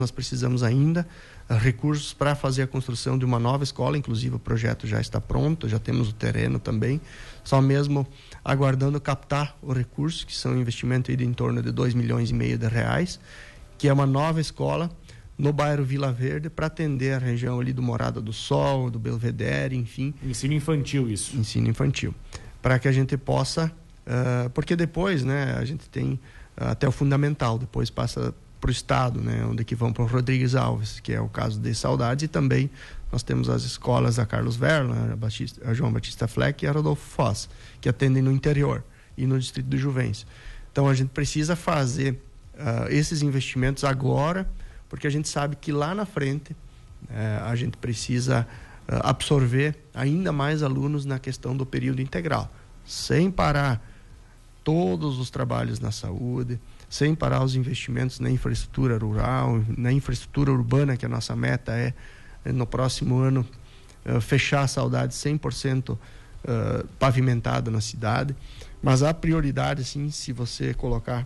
nós precisamos ainda recursos para fazer a construção de uma nova escola, inclusive o projeto já está pronto, já temos o terreno também, só mesmo aguardando captar o recurso, que são um investimento aí de em torno de R$2,5 milhões de reais, que é uma nova escola no bairro Vila Verde para atender a região ali do Morada do Sol, do Belvedere, enfim. Ensino infantil isso. Ensino infantil. Para que a gente possa, porque depois, né, a gente tem até o fundamental, depois passa para o estado, né, onde que vão para o Rodrigues Alves, que é o caso de Saudades, e também nós temos as escolas da Carlos Verla, a João Batista Fleck e a Rodolfo Foz, que atendem no interior e no distrito do Juvencio. Então a gente precisa fazer esses investimentos agora, porque a gente sabe que lá na frente a gente precisa absorver ainda mais alunos na questão do período integral, sem parar todos os trabalhos na saúde, sem parar os investimentos na infraestrutura rural, na infraestrutura urbana, que a nossa meta é no próximo ano fechar a Saudade 100% pavimentada na cidade. Mas a prioridade, sim, se você colocar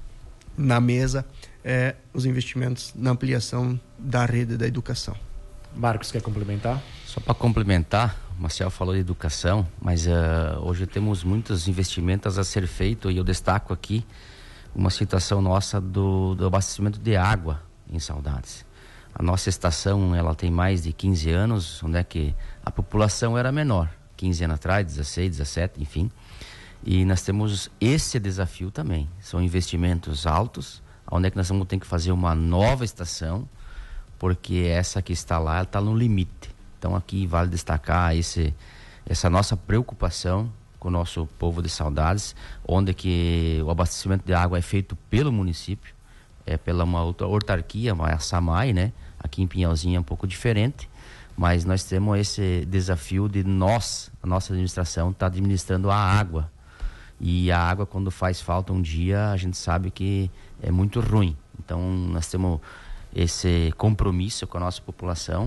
na mesa, é os investimentos na ampliação da rede da educação. Marcos, quer complementar? Só para complementar, o Marcel falou de educação, mas hoje temos muitos investimentos a ser feito, e eu destaco aqui uma situação nossa do abastecimento de água em Saudades. A nossa estação, ela tem mais de 15 anos, onde é que a população era menor, 15 anos atrás, 16, 17, enfim. E nós temos esse desafio também. São investimentos altos, onde é que nós vamos ter que fazer uma nova estação, porque essa que está lá, ela está no limite. Então aqui vale destacar essa nossa preocupação com o nosso povo de Saudades, onde que o abastecimento de água é feito pelo município, pela uma outra autarquia, a SAMAI, né? Aqui em Pinhalzinho é um pouco diferente, mas nós temos esse desafio de a nossa administração está administrando a água. E a água, quando faz falta um dia, a gente sabe que é muito ruim. Então nós temos esse compromisso com a nossa população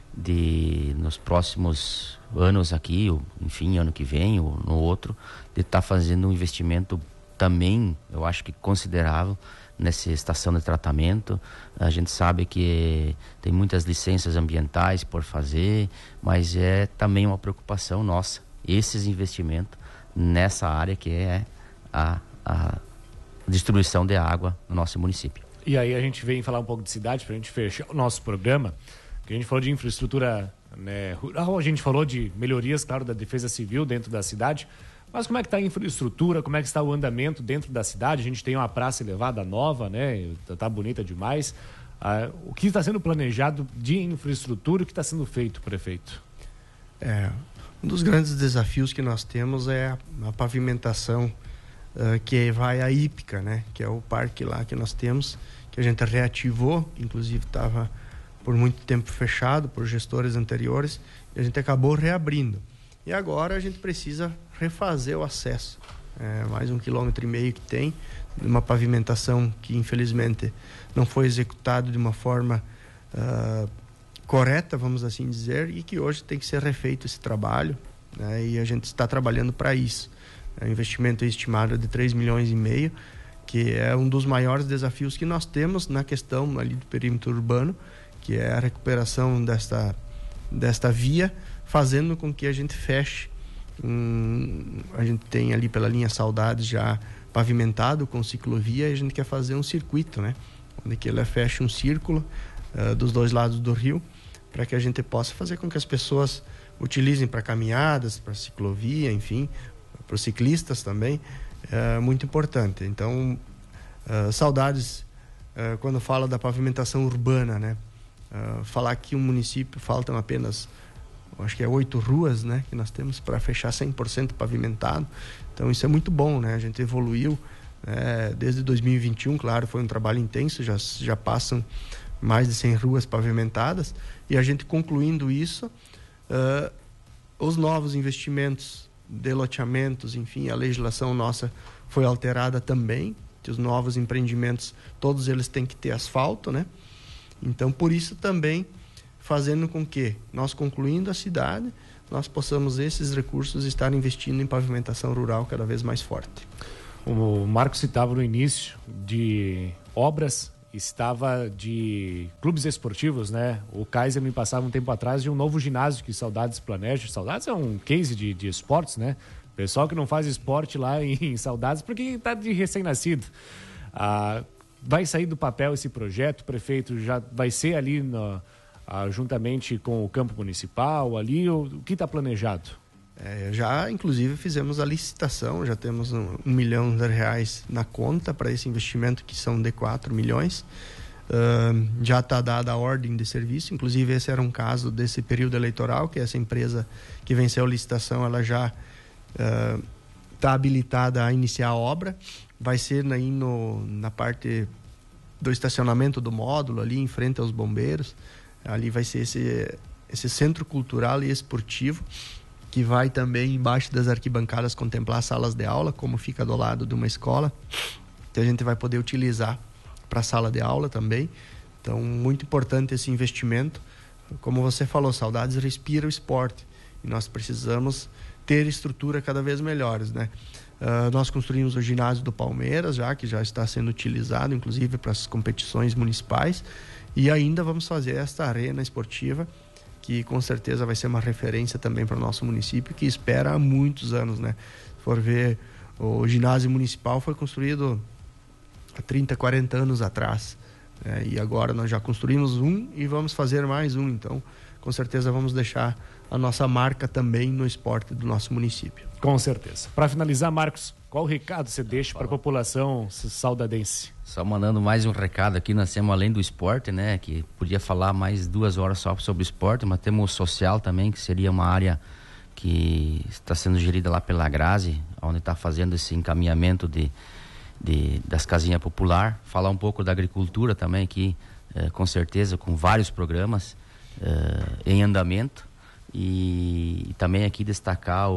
de, nos próximos anos aqui, enfim, ano que vem ou no outro, de estar fazendo um investimento também, eu acho que considerável, nessa estação de tratamento. A gente sabe que tem muitas licenças ambientais por fazer, mas é também uma preocupação nossa, esses investimentos nessa área que é a distribuição de água no nosso município. E aí a gente vem falar um pouco de cidade para a gente fechar o nosso programa, que a gente falou de infraestrutura, né, rural, a gente falou de melhorias, claro, da defesa civil dentro da cidade, mas como é que está a infraestrutura, como é que está o andamento dentro da cidade? A gente tem uma praça elevada nova, né, tá bonita demais. O que está sendo planejado de infraestrutura, o que está sendo feito, prefeito? Um dos grandes desafios que nós temos é a pavimentação que vai à Hípica, né, que é o parque lá que nós temos, que a gente reativou, inclusive estava por muito tempo fechado por gestores anteriores, e a gente acabou reabrindo. E agora a gente precisa refazer o acesso. Mais 1,5 km que tem, uma pavimentação que infelizmente não foi executada de uma forma correta, vamos assim dizer, e que hoje tem que ser refeito esse trabalho, né? E a gente está trabalhando para isso. O investimento é estimado de R$3,5 milhões, que é um dos maiores desafios que nós temos na questão ali do perímetro urbano, que é a recuperação desta via, fazendo com que a gente feche. A gente tem ali pela linha Saudades já pavimentado com ciclovia, e a gente quer fazer um circuito, né? Onde que ela feche um círculo dos dois lados do rio, para que a gente possa fazer com que as pessoas utilizem para caminhadas, para ciclovia, enfim, para os ciclistas também. É muito importante. Então, Saudades, quando fala da pavimentação urbana, né? Falar que um município faltam apenas, acho que 8 ruas, né, que nós temos para fechar 100% pavimentado. Então isso é muito bom, né? A gente evoluiu desde 2021, claro, foi um trabalho intenso, já passam mais de 100 ruas pavimentadas, e a gente concluindo isso, os novos investimentos de loteamentos, enfim, a legislação nossa foi alterada também, que os novos empreendimentos, todos eles têm que ter asfalto, né? Então, por isso também, fazendo com que nós, concluindo a cidade, nós possamos esses recursos estar investindo em pavimentação rural cada vez mais forte. O Marcos citava no início de obras estava de clubes esportivos, né? O Kaiser me passava um tempo atrás de um novo ginásio que Saudades planeja. Saudades é um case de esportes, né? Pessoal que não faz esporte lá em Saudades porque está de recém-nascido. Vai sair do papel esse projeto, o prefeito já vai ser ali juntamente com o campo municipal ali, o que está planejado? Já, inclusive, fizemos a licitação, já temos R$1 milhão na conta para esse investimento, que são de 4 milhões. Já está dada a ordem de serviço, inclusive esse era um caso desse período eleitoral, que essa empresa que venceu a licitação, ela já está habilitada a iniciar a obra. Vai ser aí na parte do estacionamento do módulo, ali em frente aos bombeiros. Ali vai ser esse centro cultural e esportivo, que vai também embaixo das arquibancadas contemplar salas de aula, como fica do lado de uma escola, que a gente vai poder utilizar para sala de aula também. Então, muito importante esse investimento. Como você falou, Saudades respira o esporte e nós precisamos ter estrutura cada vez melhores, né? Nós construímos o ginásio do Palmeiras, que já está sendo utilizado, inclusive para as competições municipais, e ainda vamos fazer esta arena esportiva, que com certeza vai ser uma referência também para o nosso município, que espera há muitos anos, né? Se for ver, o ginásio municipal foi construído há 30, 40 anos atrás, né? E agora nós já construímos um e vamos fazer mais um, então com certeza vamos deixar a nossa marca também no esporte do nosso município. Com certeza. Para finalizar, Marcos, qual recado você deixa para a população saudadense? Só mandando mais um recado aqui, nós temos além do esporte, né, que podia falar mais 2 horas só sobre esporte, mas temos o social também, que seria uma área que está sendo gerida lá pela Grazi, onde está fazendo esse encaminhamento das casinhas popular. Falar um pouco da agricultura também aqui, com certeza, com vários programas em andamento, e também aqui destacar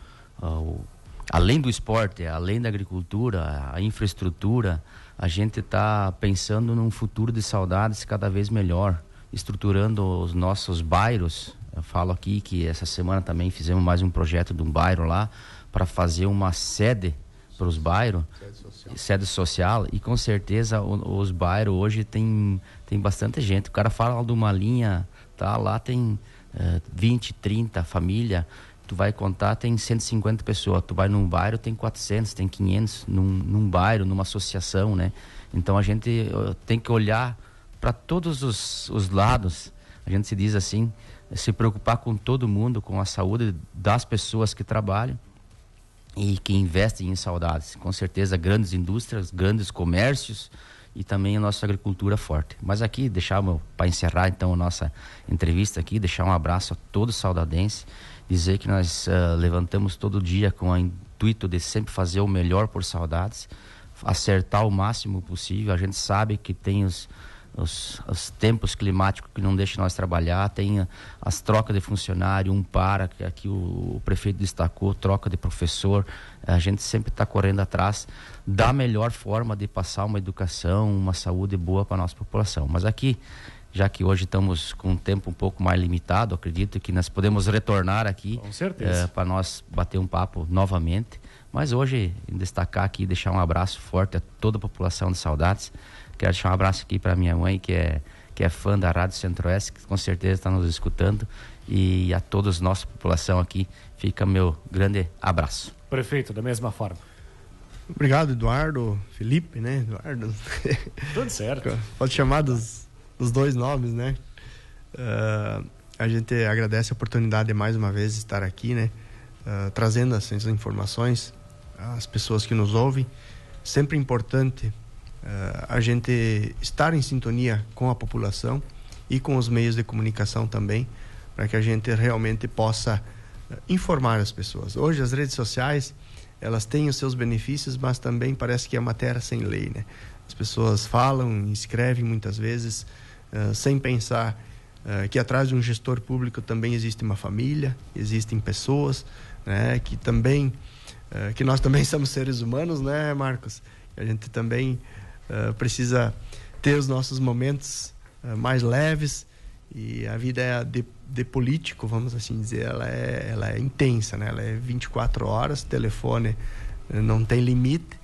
além do esporte, além da agricultura, a infraestrutura. A gente está pensando num futuro de Saudades cada vez melhor, estruturando os nossos bairros. Eu falo aqui que essa semana também fizemos mais um projeto de um bairro lá, para fazer uma sede para os bairros, sede social, e com certeza os bairros hoje tem bastante gente. O cara fala de uma linha, tá, lá tem 20, 30 famílias, tu vai contar, tem 150 pessoas. Tu vai num bairro, tem 400, tem 500 num bairro, numa associação, né? Então a gente tem que olhar para todos os lados. A gente se diz assim, se preocupar com todo mundo, com a saúde das pessoas que trabalham e que investem em Saudades. Com certeza, grandes indústrias, grandes comércios e também a nossa agricultura forte. Mas aqui, para encerrar então a nossa entrevista aqui, deixar um abraço a todo saudadense, dizer que nós levantamos todo dia com o intuito de sempre fazer o melhor por Saudades, acertar o máximo possível. A gente sabe que tem os tempos climáticos que não deixam nós trabalhar, tem as trocas de funcionário, que aqui o prefeito destacou, troca de professor. A gente sempre está correndo atrás da melhor forma de passar uma educação, uma saúde boa para a nossa população. Mas aqui, já que hoje estamos com um tempo um pouco mais limitado, acredito que nós podemos retornar aqui para nós bater um papo novamente. Mas hoje, destacar aqui, deixar um abraço forte a toda a população de Saudades. Quero deixar um abraço aqui para minha mãe, que é fã da Rádio Centro-Oeste, que com certeza está nos escutando, e a toda a nossa população aqui, fica meu grande abraço. Prefeito, da mesma forma. Obrigado, Eduardo, Felipe, né? Eduardo. Tudo certo. Pode chamar dos 2 nomes, né? A gente agradece a oportunidade de mais uma vez estar aqui, né? Trazendo essas informações às pessoas que nos ouvem. Sempre importante a gente estar em sintonia com a população e com os meios de comunicação também, para que a gente realmente possa informar as pessoas. Hoje as redes sociais, elas têm os seus benefícios, mas também parece que é uma terra sem lei, né? As pessoas falam, escrevem muitas vezes sem pensar que atrás de um gestor público também existe uma família, existem pessoas, né? Que nós também somos seres humanos, né, Marcos? A gente também precisa ter os nossos momentos mais leves, e a vida de político, vamos assim dizer, ela é intensa, né? Ela é 24 horas, telefone não tem limite,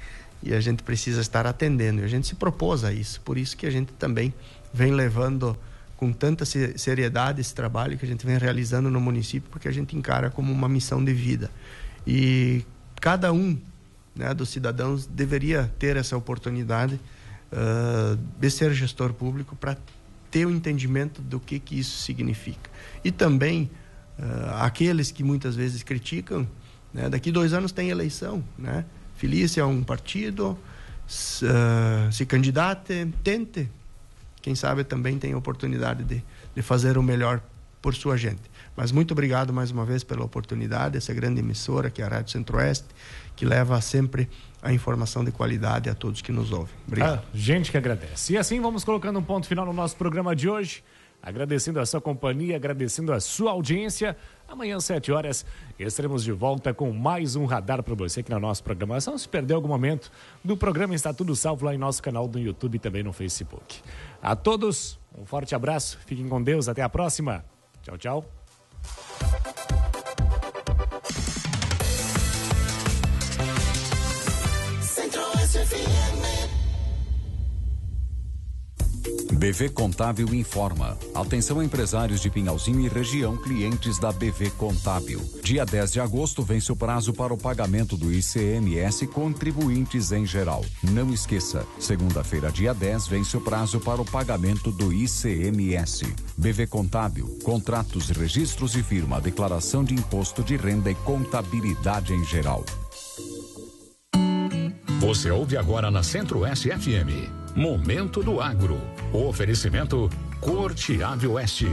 e a gente precisa estar atendendo. E a gente se propôs a isso, por isso que a gente também vem levando com tanta seriedade esse trabalho que a gente vem realizando no município, porque a gente encara como uma missão de vida. E cada um, né, dos cidadãos deveria ter essa oportunidade de ser gestor público para ter o entendimento do que isso significa. E também aqueles que muitas vezes criticam, né, daqui 2 anos tem eleição, né? Filie-se a um partido, se candidate, tente. Quem sabe também tem a oportunidade de fazer o melhor por sua gente. Mas muito obrigado mais uma vez pela oportunidade, essa grande emissora que é a Rádio Centro-Oeste, que leva sempre a informação de qualidade a todos que nos ouvem. Obrigado. Gente que agradece. E assim vamos colocando um ponto final no nosso programa de hoje, agradecendo a sua companhia, agradecendo a sua audiência. Amanhã, às 7 horas, estaremos de volta com mais um radar para você aqui na nossa programação. Se perder algum momento do programa, está tudo salvo lá em nosso canal do YouTube e também no Facebook. A todos, um forte abraço, fiquem com Deus, até a próxima. Tchau, tchau. BV Contábil informa. Atenção empresários de Pinhalzinho e região, clientes da BV Contábil. Dia 10 de agosto vence o prazo para o pagamento do ICMS contribuintes em geral. Não esqueça, segunda-feira, dia 10, vence o prazo para o pagamento do ICMS. BV Contábil, contratos, registros de firma, declaração de imposto de renda e contabilidade em geral. Você ouve agora na Centro-Oeste FM. Momento do Agro. O oferecimento Corte Avioeste.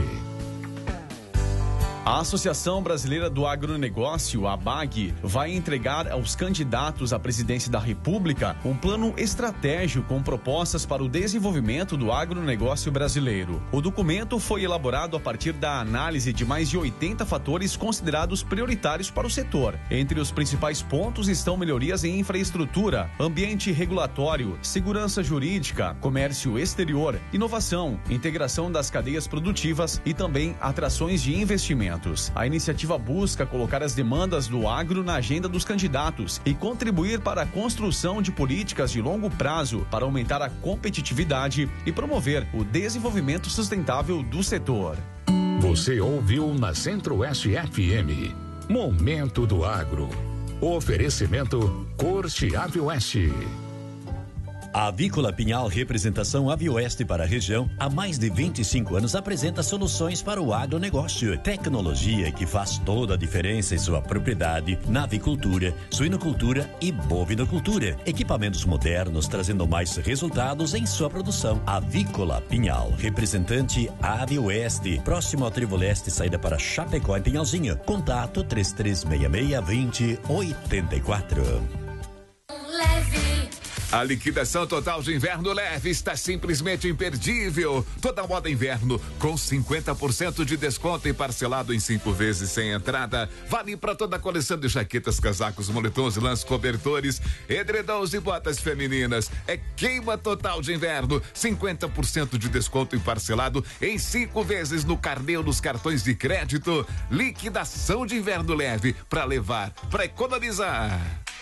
A Associação Brasileira do Agronegócio, a ABAG, vai entregar aos candidatos à presidência da República um plano estratégico com propostas para o desenvolvimento do agronegócio brasileiro. O documento foi elaborado a partir da análise de mais de 80 fatores considerados prioritários para o setor. Entre os principais pontos estão melhorias em infraestrutura, ambiente regulatório, segurança jurídica, comércio exterior, inovação, integração das cadeias produtivas e também atrações de investimento. A iniciativa busca colocar as demandas do agro na agenda dos candidatos e contribuir para a construção de políticas de longo prazo para aumentar a competitividade e promover o desenvolvimento sustentável do setor. Você ouviu na Centro-Oeste FM. Momento do Agro. Oferecimento Corte Avioeste. A Avícola Pinhal Representação Avioeste para a região, há mais de 25 anos apresenta soluções para o agronegócio. Tecnologia que faz toda a diferença em sua propriedade, na avicultura, suinocultura e bovinocultura. Equipamentos modernos trazendo mais resultados em sua produção. Avícola Pinhal, representante Avioeste, próximo ao Trevo Leste, saída para Chapecó em Pinhalzinho. Contato 3366-2084. A liquidação total de inverno leve está simplesmente imperdível. Toda moda inverno com 50% de desconto e parcelado em 5 vezes sem entrada. Vale para toda a coleção de jaquetas, casacos, moletons, lãs, cobertores, edredons e botas femininas. É queima total de inverno. 50% de desconto e parcelado em 5 vezes no carnê ou nos cartões de crédito. Liquidação de inverno leve para levar, para economizar.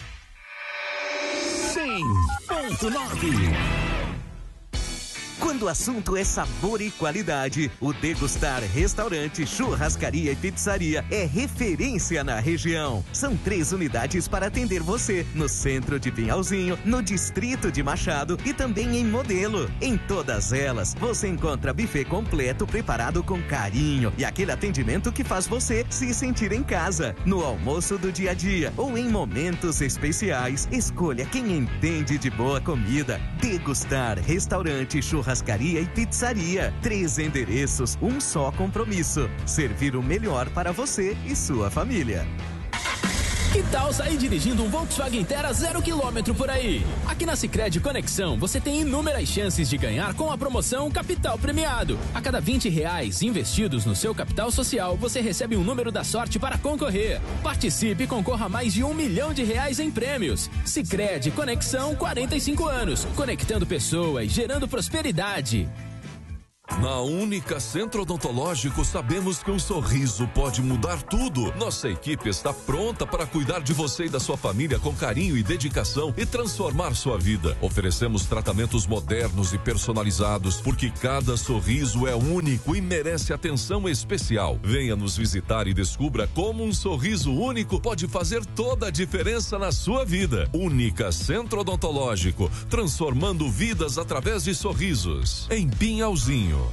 100.9. Quando o assunto é sabor e qualidade, o Degustar Restaurante, Churrascaria e Pizzaria é referência na região. São 3 unidades para atender você, no centro de Pinhalzinho, no distrito de Machado e também em Modelo. Em todas elas, você encontra buffet completo preparado com carinho e aquele atendimento que faz você se sentir em casa. No almoço do dia a dia ou em momentos especiais, escolha quem entende de boa comida. Degustar Restaurante, Churrascaria e Pizzaria. 3 endereços, um só compromisso. Servir o melhor para você e sua família. Que tal sair dirigindo um Volkswagen Terra 0 km por aí? Aqui na Sicredi Conexão você tem inúmeras chances de ganhar com a promoção Capital Premiado. A cada R$20 investidos no seu capital social, você recebe um número da sorte para concorrer. Participe e concorra a mais de R$1 milhão em prêmios. Sicredi Conexão, 45 anos. Conectando pessoas, gerando prosperidade. Na Única Centro Odontológico sabemos que um sorriso pode mudar tudo. Nossa equipe está pronta para cuidar de você e da sua família com carinho e dedicação e transformar sua vida. Oferecemos tratamentos modernos e personalizados, porque cada sorriso é único e merece atenção especial. Venha nos visitar e descubra como um sorriso único pode fazer toda a diferença na sua vida. Única Centro Odontológico, transformando vidas através de sorrisos. Em Pinhalzinho.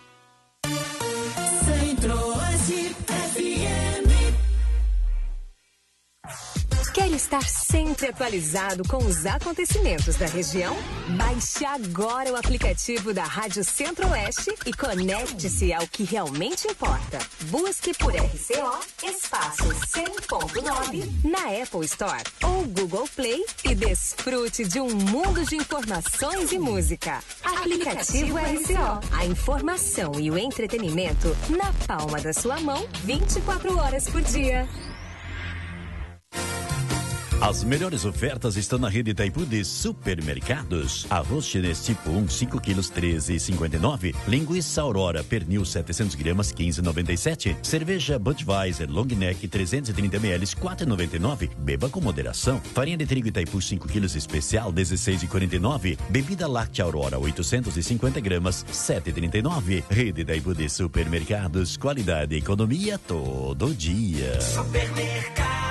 Centro-Oeste FM. Quer estar sempre atualizado com os acontecimentos da região? Baixe agora o aplicativo da Rádio Centro-Oeste e conecte-se ao que realmente importa. Busque por RCO espaço 100.9 na Apple Store ou Google Play e desfrute de um mundo de informações e música. Aplicativo RCO. A informação e o entretenimento na palma da sua mão, 24 horas por dia. As melhores ofertas estão na rede Itaipu de supermercados. Arroz chinês tipo 1, 5 quilos, 13,59. Linguiça Aurora, pernil 700 gramas, 15,97. Cerveja Budweiser Long Neck 330 ml, 4,99. Beba com moderação. Farinha de trigo Itaipu 5 quilos especial, 16,49. Bebida láctea Aurora 850 gramas, 7,39. Rede Itaipu de supermercados, qualidade e economia todo dia. Supermercado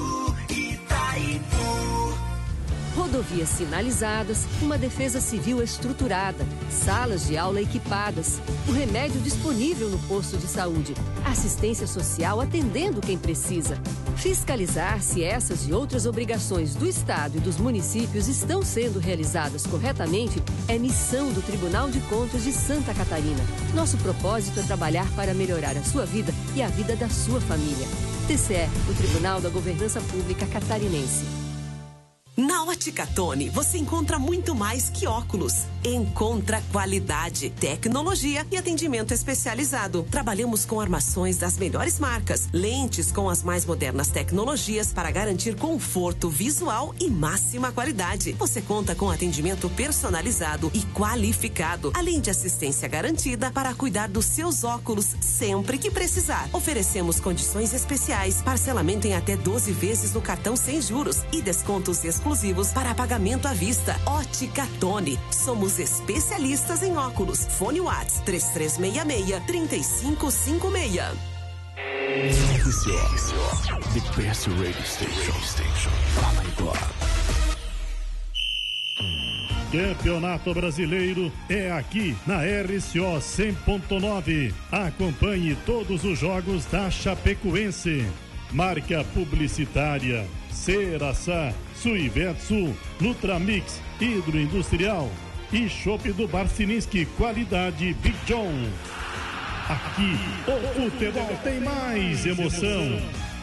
rodovias sinalizadas, uma defesa civil estruturada, salas de aula equipadas, o remédio disponível no posto de saúde, assistência social atendendo quem precisa. Fiscalizar se essas e outras obrigações do Estado e dos municípios estão sendo realizadas corretamente é missão do Tribunal de Contas de Santa Catarina. Nosso propósito é trabalhar para melhorar a sua vida e a vida da sua família. TCE, o Tribunal da Governança Pública Catarinense. Na Ótica Tony, você encontra muito mais que óculos. Encontra qualidade, tecnologia e atendimento especializado. Trabalhamos com armações das melhores marcas, lentes com as mais modernas tecnologias para garantir conforto visual e máxima qualidade. Você conta com atendimento personalizado e qualificado, além de assistência garantida para cuidar dos seus óculos sempre que precisar. Oferecemos condições especiais, parcelamento em até 12 vezes no cartão sem juros e descontos exclusivos para pagamento à vista. Ótica Tony. Somos especialistas em óculos. Fone WhatsApp 3366-3556. The best radio station. Campeonato Brasileiro é aqui na RCO 100.9. Acompanhe todos os jogos da Chapecoense. Marca publicitária Ceraçá, Suivetsul, Nutramix, Hidroindustrial e Chopp do Barcininski, qualidade Big John. Aqui, o futebol tem mais emoção.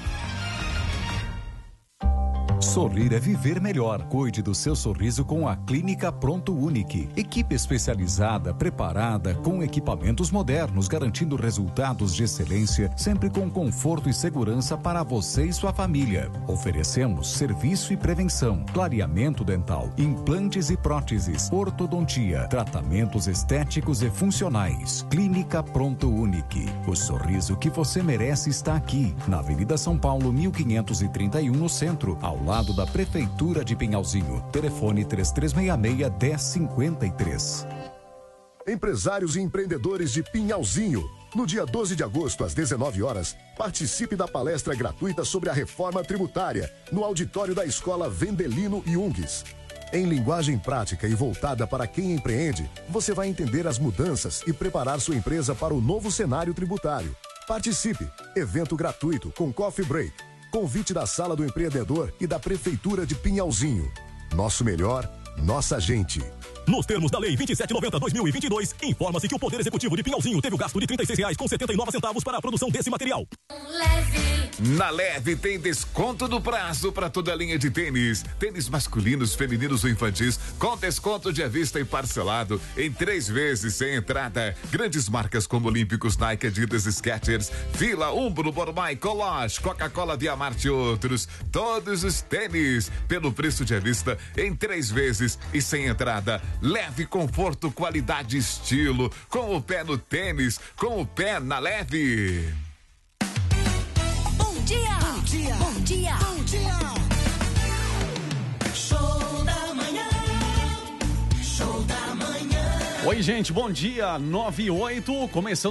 Sorrir é viver melhor. Cuide do seu sorriso com a Clínica Pronto Unique. Equipe especializada, preparada, com equipamentos modernos, garantindo resultados de excelência, sempre com conforto e segurança para você e sua família. Oferecemos serviço e prevenção, clareamento dental, implantes e próteses, ortodontia, tratamentos estéticos e funcionais. Clínica Pronto Unique. O sorriso que você merece está aqui, na Avenida São Paulo, 1531, no centro, ao lado da Prefeitura de Pinhalzinho. Telefone 3366-1053. Empresários e empreendedores de Pinhalzinho. No dia 12 de agosto, às 19 horas, participe da palestra gratuita sobre a reforma tributária, no auditório da Escola Vendelino Jungues. Em linguagem prática e voltada para quem empreende, você vai entender as mudanças e preparar sua empresa para o novo cenário tributário. Participe! Evento gratuito com coffee break. Convite da Sala do Empreendedor e da Prefeitura de Pinhalzinho. Nosso melhor, nossa gente. Nos termos da Lei 2790/2022, informa-se que o Poder Executivo de Pinhalzinho teve o gasto de R$ 36,79 para a produção desse material. Leve. Na Leve tem desconto do prazo para toda a linha de tênis. Tênis masculinos, femininos ou infantis, com desconto de à vista e parcelado em 3 vezes sem entrada. Grandes marcas como Olímpicos, Nike, Adidas, Skechers, Fila, Umbro, Bormai, Coloche, Coca-Cola, Via Marte e outros. Todos os tênis pelo preço de à vista em 3 vezes e sem entrada. Leve, conforto, qualidade e estilo. Com o pé no tênis, com o pé na Leve. Bom dia! Bom dia! Bom dia! Bom dia! Show da manhã! Show da manhã! Oi, gente, bom dia. 9:08, começando